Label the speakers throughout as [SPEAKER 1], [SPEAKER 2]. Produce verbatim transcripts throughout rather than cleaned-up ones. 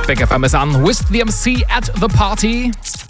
[SPEAKER 1] Big F M ist an. With the M C at the party.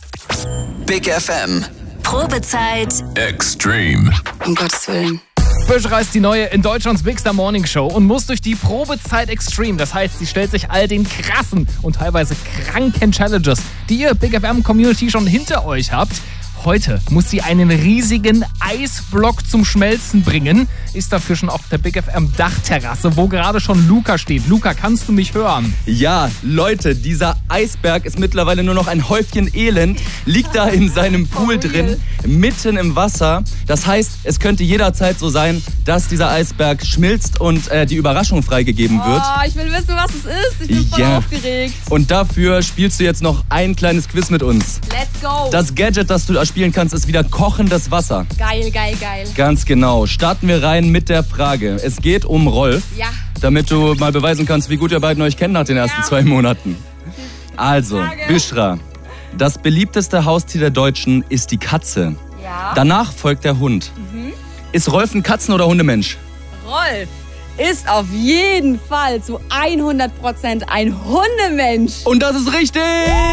[SPEAKER 2] Big F M.
[SPEAKER 3] Probezeit
[SPEAKER 2] Extreme.
[SPEAKER 3] Um Gottes Willen.
[SPEAKER 1] Büschra ist die neue in Deutschlands Big Star Morning Show und muss durch die Probezeit Extreme. Das heißt, sie stellt sich all den krassen und teilweise kranken Challenges, die ihr Big F M-Community schon hinter euch habt. Heute muss sie einen riesigen Eisblock zum Schmelzen bringen. Ist dafür schon auf der Big F M Dachterrasse, wo gerade schon Luca steht. Luca, kannst du mich hören?
[SPEAKER 4] Ja, Leute, dieser Eisberg ist mittlerweile nur noch ein Häufchen Elend. Liegt da in seinem Pool drin, mitten im Wasser. Das heißt, es könnte jederzeit so sein, dass dieser Eisberg schmilzt und äh, die Überraschung freigegeben wird.
[SPEAKER 5] Oh, ich will wissen, was es ist. Ich bin voll
[SPEAKER 4] Ja.
[SPEAKER 5] aufgeregt.
[SPEAKER 4] Und dafür spielst du jetzt noch ein kleines Quiz mit uns.
[SPEAKER 5] Let's go.
[SPEAKER 4] Das Gadget, das du da spielen kannst, ist wieder kochendes Wasser.
[SPEAKER 5] Geil, geil, geil.
[SPEAKER 4] Ganz genau. Starten wir rein mit der Frage. Es geht um Rolf,
[SPEAKER 5] Ja.
[SPEAKER 4] damit du mal beweisen kannst, wie gut ihr beiden euch kennt nach den ersten
[SPEAKER 5] Ja.
[SPEAKER 4] zwei Monaten. Also,
[SPEAKER 5] Frage.
[SPEAKER 4] Büschra, das beliebteste Haustier der Deutschen ist die Katze.
[SPEAKER 5] Ja.
[SPEAKER 4] Danach folgt der Hund.
[SPEAKER 5] Mhm.
[SPEAKER 4] Ist Rolf ein Katzen- oder Hundemensch?
[SPEAKER 5] Rolf ist auf jeden Fall zu hundert Prozent ein Hundemensch.
[SPEAKER 4] Und das ist richtig!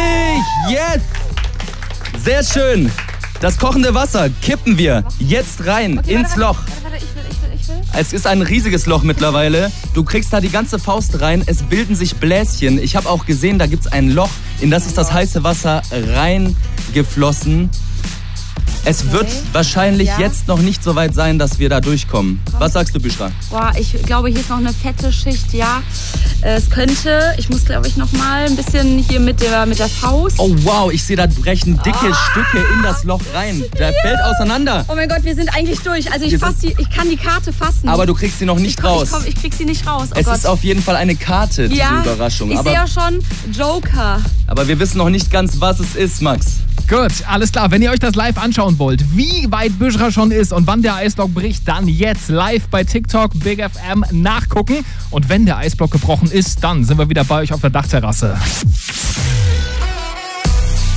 [SPEAKER 4] Yes! Sehr schön. Das kochende Wasser kippen wir jetzt rein
[SPEAKER 5] Okay,
[SPEAKER 4] ins
[SPEAKER 5] warte,
[SPEAKER 4] Loch.
[SPEAKER 5] Warte, warte, ich will, ich will, ich will.
[SPEAKER 4] Es ist ein riesiges Loch mittlerweile. Du kriegst da die ganze Faust rein. Es bilden sich Bläschen. Ich habe auch gesehen, da gibt es ein Loch, in das ist das heiße Wasser reingeflossen. Es
[SPEAKER 5] Okay.
[SPEAKER 4] wird wahrscheinlich
[SPEAKER 5] Ja.
[SPEAKER 4] jetzt noch nicht so weit sein, dass wir da durchkommen. Was sagst du, Büschra?
[SPEAKER 5] Boah, ich glaube, hier ist noch eine fette Schicht, ja. Es könnte, ich muss, glaube ich, noch mal ein bisschen hier mit der, mit der Faust.
[SPEAKER 4] Oh wow, ich sehe, da brechen dicke Stücke in das Loch rein. Der fällt auseinander.
[SPEAKER 5] Oh mein Gott, wir sind eigentlich durch. Also ich,
[SPEAKER 4] Wir
[SPEAKER 5] fass die, ich kann die Karte fassen.
[SPEAKER 4] Aber du kriegst sie noch nicht
[SPEAKER 5] ich komm,
[SPEAKER 4] raus.
[SPEAKER 5] Ich, komm, ich krieg sie nicht raus. Oh
[SPEAKER 4] es
[SPEAKER 5] Gott.
[SPEAKER 4] ist auf jeden Fall eine Karte, diese
[SPEAKER 5] ja,
[SPEAKER 4] Überraschung.
[SPEAKER 5] ich
[SPEAKER 4] Aber,
[SPEAKER 5] sehe ja schon Joker.
[SPEAKER 4] aber wir wissen noch nicht ganz, was es ist, Max.
[SPEAKER 1] Gut, alles klar. Wenn ihr euch das live anschauen wollt, wie weit Büschra schon ist und wann der Eisblock bricht, dann jetzt live bei TikTok Big F M nachgucken. Und wenn der Eisblock gebrochen ist, dann sind wir wieder bei euch auf der Dachterrasse.